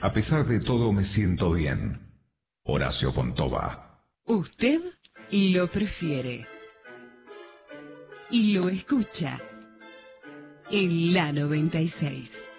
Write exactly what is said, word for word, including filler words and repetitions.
A pesar de todo me siento bien. Horacio Fontova. Usted lo prefiere. Y lo escucha en la noventa y seis.